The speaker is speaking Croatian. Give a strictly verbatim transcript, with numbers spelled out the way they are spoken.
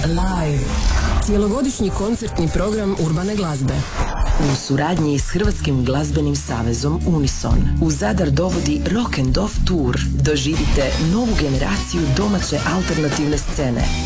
Live. Cijelogodišnji koncertni program urbane glazbe. U suradnji s Hrvatskim glazbenim savezom Unison u Zadar dovodi Rock and Off Tour. Doživite novu generaciju domaće alternativne scene.